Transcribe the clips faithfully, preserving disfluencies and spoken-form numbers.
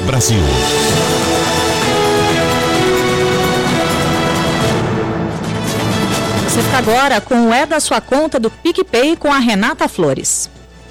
Brasil. Você fica agora com o É da Sua Conta do PicPay com a Renata Flores.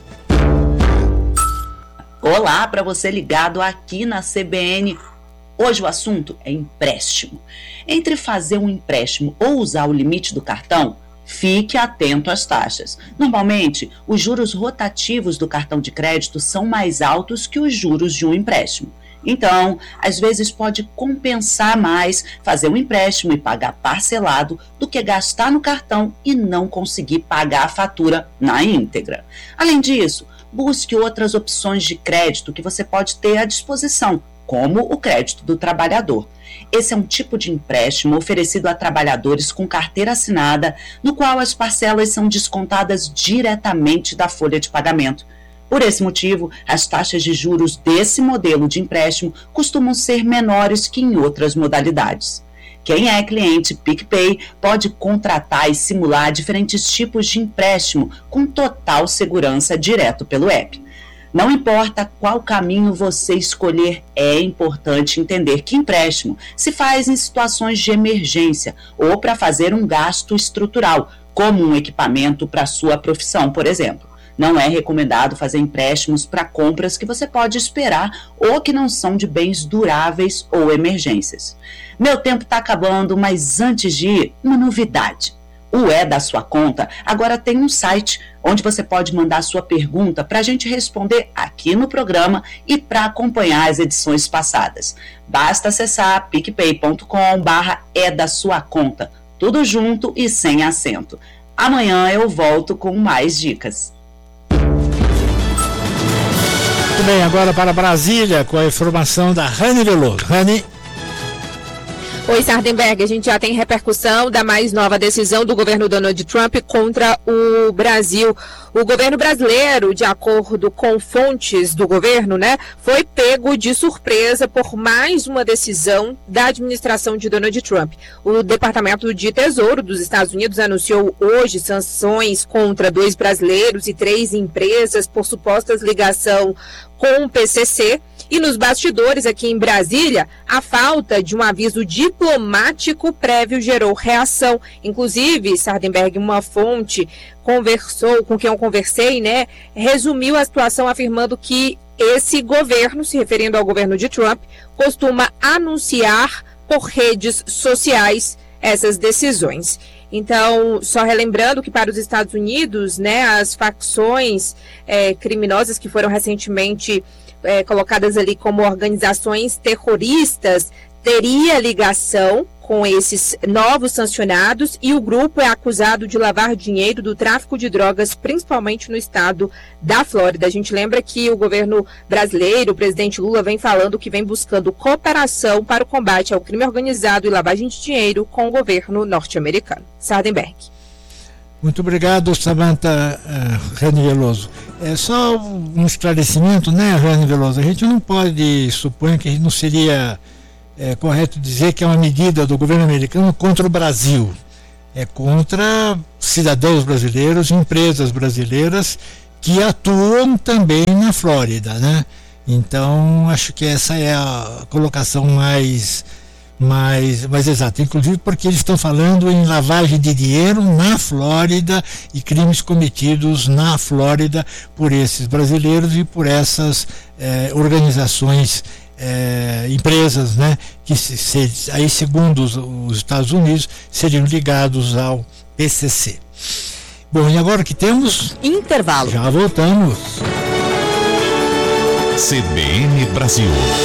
Olá, para você ligado aqui na C B N. Hoje o assunto é empréstimo. Entre fazer um empréstimo ou usar o limite do cartão, fique atento às taxas. Normalmente, os juros rotativos do cartão de crédito são mais altos que os juros de um empréstimo. Então, às vezes pode compensar mais fazer um empréstimo e pagar parcelado do que gastar no cartão e não conseguir pagar a fatura na íntegra. Além disso, busque outras opções de crédito que você pode ter à disposição, como o crédito do trabalhador. Esse é um tipo de empréstimo oferecido a trabalhadores com carteira assinada, no qual as parcelas são descontadas diretamente da folha de pagamento. Por esse motivo, as taxas de juros desse modelo de empréstimo costumam ser menores que em outras modalidades. Quem é cliente PicPay pode contratar e simular diferentes tipos de empréstimo com total segurança direto pelo app. Não importa qual caminho você escolher, é importante entender que empréstimo se faz em situações de emergência ou para fazer um gasto estrutural, como um equipamento para sua profissão, por exemplo. Não é recomendado fazer empréstimos para compras que você pode esperar ou que não são de bens duráveis ou emergências. Meu tempo está acabando, mas antes de ir, uma novidade. O É da Sua Conta agora tem um site onde você pode mandar sua pergunta para a gente responder aqui no programa e para acompanhar as edições passadas. Basta acessar picpay ponto com barra é da sua conta, tudo junto e sem acento. Amanhã eu volto com mais dicas. Muito bem, agora para Brasília com a informação da Rani Veloso. Rani. Oi, Sardenberg, a gente já tem repercussão da mais nova decisão do governo Donald Trump contra o Brasil. O governo brasileiro, de acordo com fontes do governo, né, foi pego de surpresa por mais uma decisão da administração de Donald Trump. O Departamento de Tesouro dos Estados Unidos anunciou hoje sanções contra dois brasileiros e três empresas por supostas ligação com o P C C. E nos bastidores aqui em Brasília, a falta de um aviso diplomático prévio gerou reação. Inclusive, Sardenberg, uma fonte conversou com quem eu conversei, né, resumiu a situação afirmando que esse governo, se referindo ao governo de Trump, costuma anunciar por redes sociais essas decisões. Então, só relembrando que para os Estados Unidos, né, as facções é, criminosas que foram recentemente É, colocadas ali como organizações terroristas, teria ligação com esses novos sancionados e o grupo é acusado de lavar dinheiro do tráfico de drogas, principalmente no estado da Flórida. A gente lembra que o governo brasileiro, o presidente Lula, vem falando que vem buscando cooperação para o combate ao crime organizado e lavagem de dinheiro com o governo norte-americano. Sardenberg. Muito obrigado, Samantha uh, Rani Veloso. É só um esclarecimento, né, Rani Veloso? A gente não pode supor que não seria é, correto dizer que é uma medida do governo americano contra o Brasil. É contra cidadãos brasileiros, empresas brasileiras que atuam também na Flórida, né? Então, acho que essa é a colocação mais... Mais, mais exato, inclusive porque eles estão falando em lavagem de dinheiro na Flórida e crimes cometidos na Flórida por esses brasileiros e por essas eh, organizações, eh, empresas, né, que se, se, aí segundo os, os Estados Unidos seriam ligados ao P C C. Bom, e agora que temos? Intervalo. Já voltamos. C B N Brasil.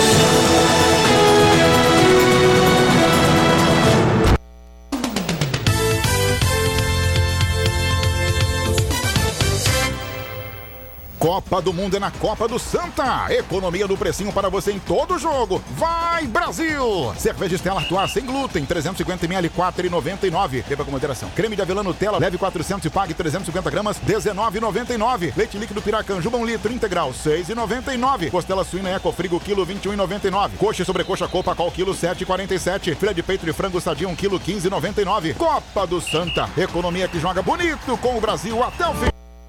Copa do Mundo é na Copa do Santa. Economia do precinho para você em todo jogo. Vai, Brasil! Cerveja Stella Artois sem glúten, trezentos e cinquenta mililitros, quatro reais e noventa e nove centavos. Beba com moderação. Creme de avelã Nutella, leve quatrocentos e pague trezentos e cinquenta gramas, dezenove reais e noventa e nove centavos. Leite líquido Piracanjuba, um litro integral, seis reais e noventa e nove centavos. Costela suína Ecofrigo, quilo, vinte e um reais e noventa e nove centavos. Coxa e sobrecoxa Copa Col, quilo, sete reais e quarenta e sete centavos. Filé de peito de frango sadia, um quilo, quinze reais e noventa e nove centavos. Copa do Santa. Economia que joga bonito com o Brasil até o fim.